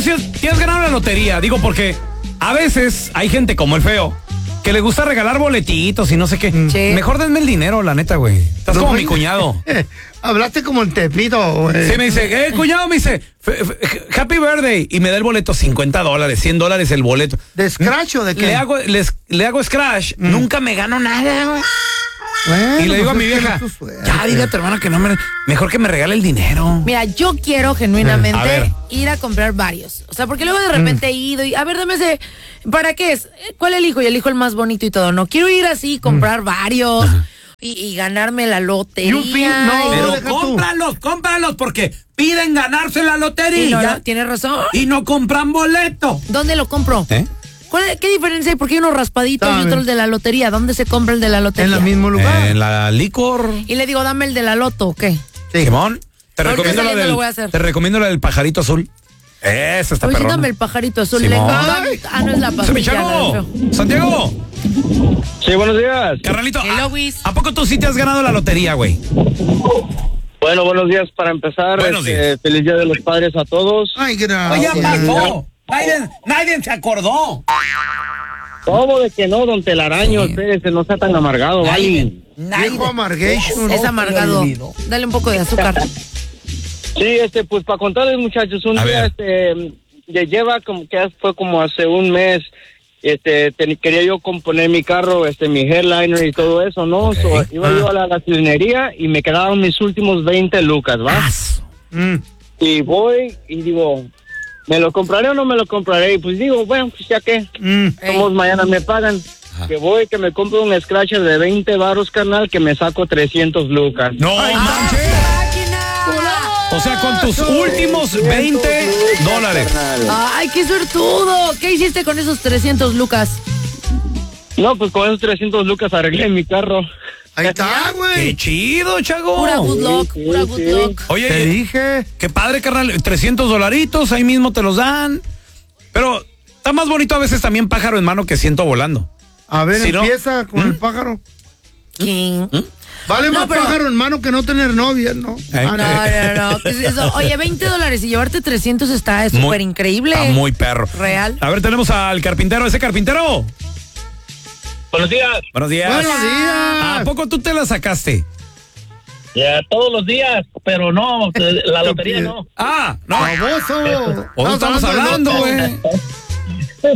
si has ganado la lotería, digo porque a veces hay gente como el feo que le gusta regalar boletitos y no sé qué. Sí. Mejor denme el dinero, la neta, güey. Estás como mi cuñado. Hablaste como el Tepito, güey. Sí, me dice, cuñado, me dice, happy birthday. Y me da el boleto, $50, $100 el boleto. ¿De scratch o de qué? Le hago scratch, nunca me gano nada, güey. Bueno, Y le digo a pues mi es que vieja, es tu suerte. ya dile a tu hermana que no me... Mejor que me regale el dinero. Mira, yo quiero A genuinamente ver. ir a comprar varios. O sea, porque luego de repente he ido y, a ver, dame ese, ¿para qué es? ¿Cuál elijo? Y elijo el más bonito y todo. No, quiero ir así, comprar varios y ganarme la lotería. Y un fin, no. Pero deja tú. cómpralos, porque piden ganarse la Y lotería. no, tienes razón. Y no compran boleto. ¿Dónde lo compro? ¿Qué diferencia hay? Porque hay unos raspaditos y otros de la lotería. ¿Dónde se compra el de la lotería? En el mismo lugar. En la licor. Y le digo, dame el de la loto, ¿o qué? Sí. Simón, te Ahorita recomiendo saliendo lo voy a hacer. te recomiendo la del pajarito azul. Esa está Oye, perrona. dame el pajarito azul. Simón. No es la ¡Ese mi pastilla. chavo! no, feo. ¡Santiago! Sí, buenos días. Carnalito, Hello, Wiz. ¿a poco tú sí te has ganado la lotería, güey? Bueno, buenos días para empezar. Buenos días. Feliz Día de los Padres a todos. Ay, Oye, gracias. pasó. Nadie se acordó. ¿Cómo de que no, don Telaraño? Espérese, no sea tan amargado, ¿vale? Viejo amargation. Es amargado. Dale un poco de azúcar. Sí, pues para contarles, muchachos, un A día, ver. ya lleva como que fue como hace un mes, quería yo componer mi carro, mi headliner y todo eso, ¿no? Ok. So, iba yo a la gasolinería y me quedaban mis últimos 20 lucas, ¿va? Y voy y digo, ¿me lo compraré o no me lo compraré? Y pues digo, bueno, pues ya que, somos mañana me pagan. Que voy, que me compro un scratcher de 20 varos, carnal, que me saco 300 lucas. No manches. O sea, con tus últimos $20. Ay, qué suertudo. ¿Qué hiciste con esos 300 lucas? No, pues con esos 300 lucas arreglé mi carro. Ahí está, Qué güey. chido, chago. Pura good luck, sí, pura good sí. luck. Oye, Te dije. qué padre, carnal. $300, ahí mismo te los dan. Pero está más bonito a veces también pájaro en mano que ciento volando. A ver, ¿Sí, no? empieza con el pájaro. ¿Quién? Vale No, más pero- pájaro en mano que no tener novia, ¿no? Ay, No. ¿Qué es eso? Oye, $20 y llevarte 300 está Muy- súper increíble. Está muy perro. Real. A ver, tenemos al carpintero. ¿Ese carpintero? Buenos días. Buenos días. Buenos días. ¿A poco tú te la sacaste? Ya, todos los días, pero no, la lotería no. Ah, no. Baboso. ¿O no estamos de hablando, loto. güey?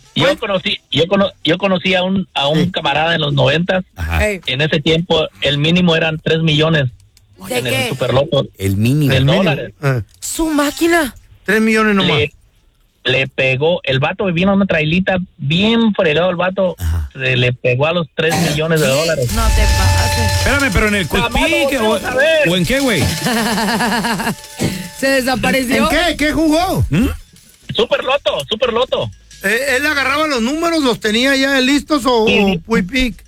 Yo conocí a un camarada en los 90. Ajá. Ey, En ese tiempo, el mínimo eran 3 millones ¿de en el qué? Superloto. El mínimo. El Mínimo. dólares. Su máquina. 3 millones nomás. Le pegó, el vato vivía en una trailita bien fregado, el vato se le pegó a los 3 millones de dólares. No te pases. Espérame, pero en el Quick Mamá, Pick no, vamos a ver. o en qué, güey. Se desapareció. ¿En qué? ¿Qué jugó? Superloto. ¿Él agarraba los números, los tenía ya listos o Sí. Puipic?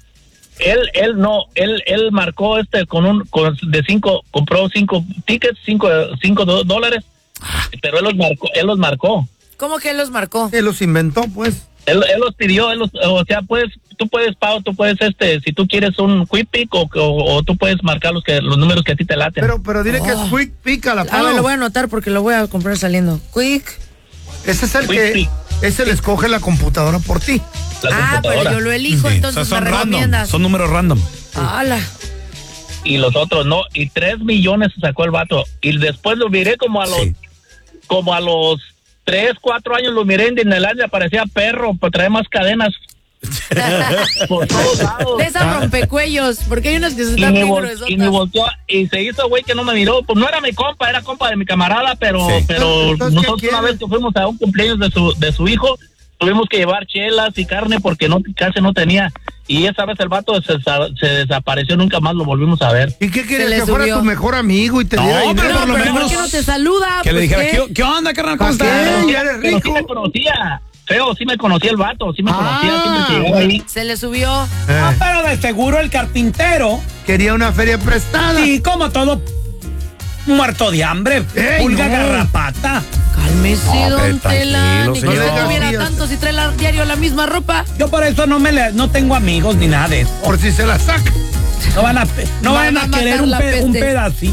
Él marcó compró 5 tickets, $5, pero él los marcó. ¿Cómo que él los marcó? Él los inventó, pues. Él los pidió, o sea, tú puedes, Pau, tú puedes, si tú quieres un quick pick o tú puedes marcar los números que a ti te laten. Pero dile que es Quick Pick a la Ah, me lo voy a anotar porque lo voy a comprar saliendo. Quick. Ese es el Quick que... Pick. Ese le escoge la computadora por ti. La Pero computadora. yo lo elijo, Sí, entonces o sea, me son random. recomiendas. Son números random. ¡Hala! Y los otros no, y 3 millones sacó el vato. Y después lo miré como a los 3, 4 años lo miré en Disneylandia, parecía perro, pues trae más cadenas por todos lados. De esas rompecuellos, porque hay unas que se Y están me, bien vol- gruesotas. y me volteó y se hizo güey que no me miró. Pues no era mi compa, era compa de mi camarada, pero Sí. pero Entonces, ¿qué nosotros una quieres? vez que fuimos a un cumpleaños de su hijo, tuvimos que llevar chelas y carne porque casi no tenía. Y esa vez el vato se desapareció, nunca más lo volvimos a ver. ¿Y qué Se querías? le Que fuera subió. tu mejor amigo y te No, diera pero dinero. por lo pero menos ¿por qué no te saluda? Que le Pues, dijera, ¿qué? ¿qué onda, carnal? ¿Cómo ¿Para qué? estás? Ya eres Pero sí rico. me conocía. Feo, sí me conocía el vato, sí me conocía, siempre que llegaba ahí. Se le subió. Ah, pero de seguro el carpintero, Quería una feria prestada. y como todo muerto de hambre, Ey, pulga no. garrapata. Cálmese, No, don tranquilo, Tela. Ni que señor. se comiera Días. tanto si trae diario la misma ropa. Yo por eso no tengo amigos ni nada de eso. Por si se la saca. No van a Van a querer matar la un peste. pedacito.